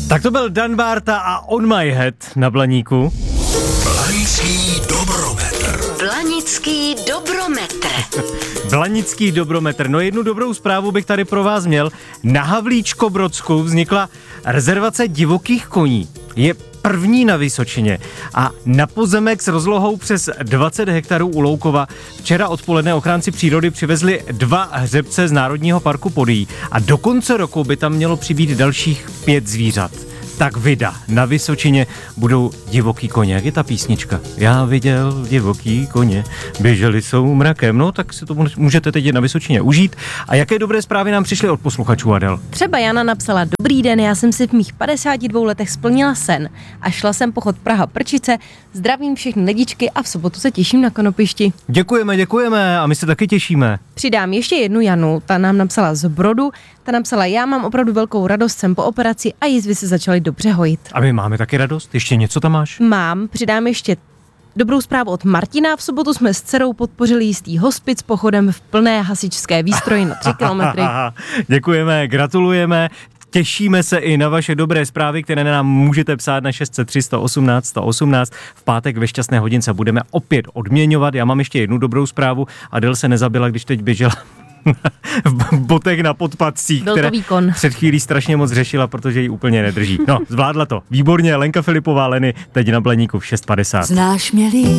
Tak to byl Dan Barta a On My Head na Blaníku. Blanický dobrometr. Blanický dobrometr. Blanický dobrometr. No jednu dobrou zprávu bych tady pro vás měl. Na Havlíčkobrodsku vznikla rezervace divokých koní. Je první na Vysočině a na pozemek s rozlohou přes 20 hektarů u Loukova včera odpoledne ochránci přírody přivezli 2 hřebce z Národního parku Podyjí a do konce roku by tam mělo přibýt dalších 5 zvířat. Tak vida, na Vysočině budou divoký koně. Jak je ta písnička? Já viděl divoký koně, běželi soumrakem. No, tak si to můžete teď na Vysočině užít. A jaké dobré zprávy nám přišly od posluchačů, Adel? Třeba Jana napsala: Dobrý den, já jsem si v mých 52 letech splnila sen a šla jsem pochod Praha-Prčice. Zdravím všechny lidičky a v sobotu se těším na konopišti. Děkujeme a my se taky těšíme. Přidám ještě jednu Janu, ta nám napsala z Brodu. Ta napsala: Já mám opravdu velkou radost, jsem po operaci a jizvy se začaly dobře hojit. A my máme taky radost? Ještě něco tam máš? Mám, přidám ještě dobrou zprávu od Martina. V sobotu jsme s dcerou podpořili jistý hospic pochodem v plné hasičské výstroji na 3 kilometry. Děkujeme, gratulujeme. Těšíme se i na vaše dobré zprávy, které nám můžete psát na 603 118 118. V pátek ve Šťastné hodince budeme opět odměňovat. Já mám ještě jednu dobrou zprávu. Adel se nezabila, když teď běžela v botech na podpatcích, které před chvílí strašně moc řešila, protože ji úplně nedrží. No, zvládla to. Výborně, Lenka Filipová, Leny, teď na Blaníku v 6:50. Znáš mě líp.